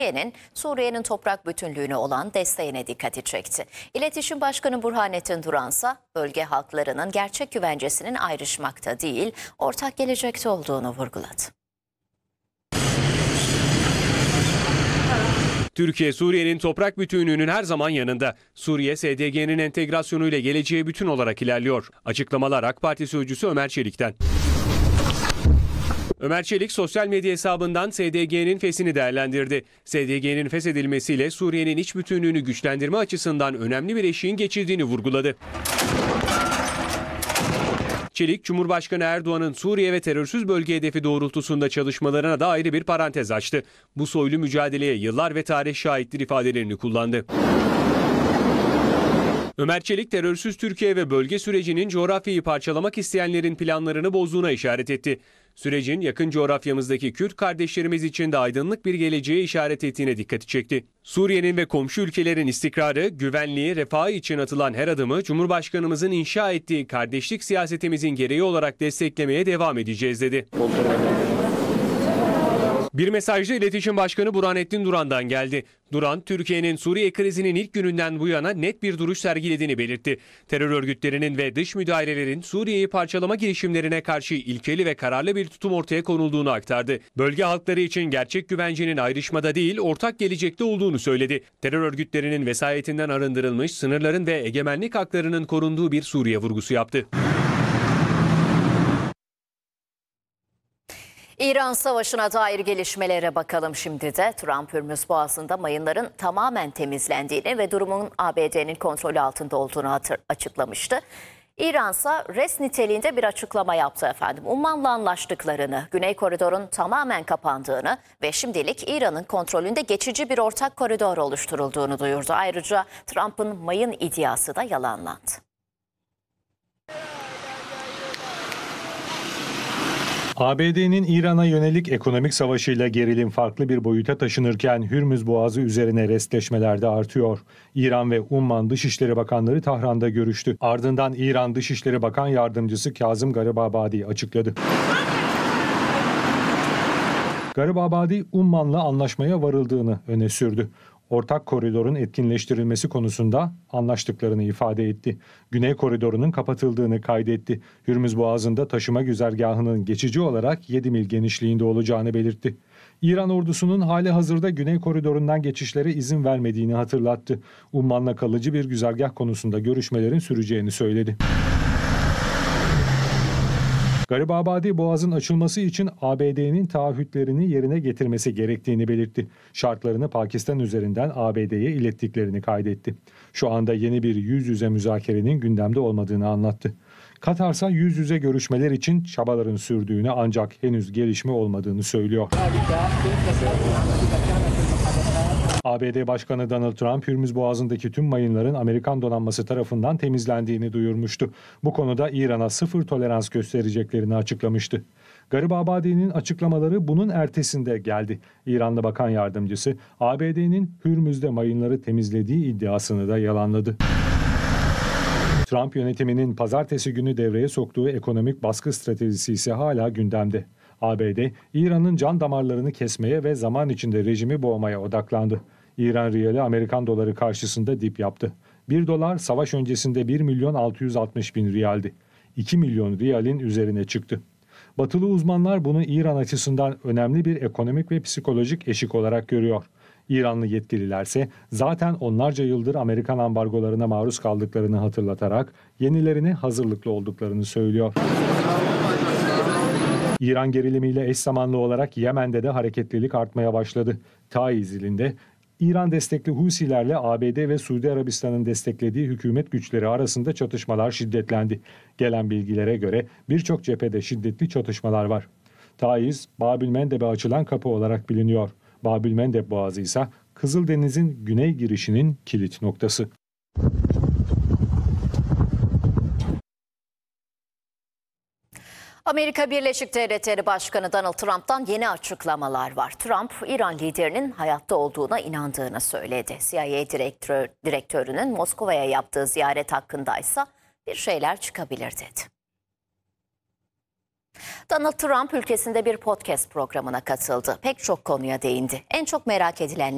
Suriye'nin toprak bütünlüğüne olan desteğine dikkati çekti. İletişim Başkanı Burhanettin Duransa, bölge halklarının gerçek güvencesinin ayrışmakta değil, ortak gelecekte olduğunu vurguladı. Türkiye, Suriye'nin toprak bütünlüğünün her zaman yanında. Suriye, SDG'nin entegrasyonuyla geleceğe bütün olarak ilerliyor. Açıklamalar AK Parti sözcüsü Ömer Çelik'ten. Ömer Çelik sosyal medya hesabından SDG'nin feshini değerlendirdi. SDG'nin feshedilmesiyle Suriye'nin iç bütünlüğünü güçlendirme açısından önemli bir eşiğin geçildiğini vurguladı. Çelik, Cumhurbaşkanı Erdoğan'ın Suriye ve terörsüz bölge hedefi doğrultusunda çalışmalarına da ayrı bir parantez açtı. Bu soylu mücadeleye yıllar ve tarih şahittir ifadelerini kullandı. Ömer Çelik, terörsüz Türkiye ve bölge sürecinin coğrafyayı parçalamak isteyenlerin planlarını bozduğuna işaret etti. Sürecin yakın coğrafyamızdaki Kürt kardeşlerimiz için de aydınlık bir geleceğe işaret ettiğine dikkati çekti. Suriye'nin ve komşu ülkelerin istikrarı, güvenliği, refahı için atılan her adımı Cumhurbaşkanımızın inşa ettiği kardeşlik siyasetimizin gereği olarak desteklemeye devam edeceğiz dedi. Bir mesajda İletişim Başkanı Burhanettin Duran'dan geldi. Duran, Türkiye'nin Suriye krizinin ilk gününden bu yana net bir duruş sergilediğini belirtti. Terör örgütlerinin ve dış müdahalelerin Suriye'yi parçalama girişimlerine karşı ilkeli ve kararlı bir tutum ortaya konulduğunu aktardı. Bölge halkları için gerçek güvencenin ayrışmada değil, ortak gelecekte olduğunu söyledi. Terör örgütlerinin vesayetinden arındırılmış, sınırların ve egemenlik haklarının korunduğu bir Suriye vurgusu yaptı. İran Savaşı'na dair gelişmelere bakalım şimdi de. Trump, Hürmüz Boğazı'nda mayınların tamamen temizlendiğini ve durumun ABD'nin kontrolü altında olduğunu açıklamıştı. İran ise res niteliğinde bir açıklama yaptı efendim. Umman'la anlaştıklarını, Güney Koridor'un tamamen kapandığını ve şimdilik İran'ın kontrolünde geçici bir ortak koridor oluşturulduğunu duyurdu. Ayrıca Trump'ın mayın iddiası da yalanlandı. ABD'nin İran'a yönelik ekonomik savaşıyla gerilim farklı bir boyuta taşınırken Hürmüz Boğazı üzerine restleşmeler de artıyor. İran ve Umman Dışişleri Bakanları Tahran'da görüştü. Ardından İran Dışişleri Bakan Yardımcısı Kazım Garibabadi açıkladı. Garibabadi, Umman'la anlaşmaya varıldığını öne sürdü. Ortak koridorun etkinleştirilmesi konusunda anlaştıklarını ifade etti. Güney koridorunun kapatıldığını kaydetti. Hürmüz Boğazı'nda taşıma güzergahının geçici olarak 7 mil genişliğinde olacağını belirtti. İran ordusunun hali hazırda Güney koridorundan geçişlere izin vermediğini hatırlattı. Umman'la kalıcı bir güzergah konusunda görüşmelerin süreceğini söyledi. Garibabadi, Boğaz'ın açılması için ABD'nin taahhütlerini yerine getirmesi gerektiğini belirtti. Şartlarını Pakistan üzerinden ABD'ye ilettiklerini kaydetti. Şu anda yeni bir yüz yüze müzakerenin gündemde olmadığını anlattı. Katar ise yüz yüze görüşmeler için çabaların sürdüğünü ancak henüz gelişme olmadığını söylüyor. ABD Başkanı Donald Trump, Hürmüz Boğazı'ndaki tüm mayınların Amerikan donanması tarafından temizlendiğini duyurmuştu. Bu konuda İran'a sıfır tolerans göstereceklerini açıklamıştı. Garibabadi'nin açıklamaları bunun ertesinde geldi. İranlı Bakan Yardımcısı, ABD'nin Hürmüz'de mayınları temizlediği iddiasını da yalanladı. Trump yönetiminin pazartesi günü devreye soktuğu ekonomik baskı stratejisi ise hala gündemde. ABD, İran'ın can damarlarını kesmeye ve zaman içinde rejimi boğmaya odaklandı. İran riyali Amerikan doları karşısında dip yaptı. 1 dolar savaş öncesinde 1.660.000 riyaldi. 2 milyon riyalin üzerine çıktı. Batılı uzmanlar bunu İran açısından önemli bir ekonomik ve psikolojik eşik olarak görüyor. İranlı yetkililerse zaten onlarca yıldır Amerikan ambargolarına maruz kaldıklarını hatırlatarak yenilerine hazırlıklı olduklarını söylüyor. İran gerilimiyle eş zamanlı olarak Yemen'de de hareketlilik artmaya başladı. Taiz ilinde İran destekli Husilerle ABD ve Suudi Arabistan'ın desteklediği hükümet güçleri arasında çatışmalar şiddetlendi. Gelen bilgilere göre birçok cephede şiddetli çatışmalar var. Taiz, Bab-ül-Mendeb'e açılan kapı olarak biliniyor. Bab-ül-Mendeb Boğazı ise Kızıldeniz'in güney girişinin kilit noktası. Amerika Birleşik Devletleri Başkanı Donald Trump'tan yeni açıklamalar var. Trump, İran liderinin hayatta olduğuna inandığını söyledi. CIA direktörünün Moskova'ya yaptığı ziyaret hakkındaysa bir şeyler çıkabilir dedi. Donald Trump ülkesinde bir podcast programına katıldı. Pek çok konuya değindi. En çok merak edilen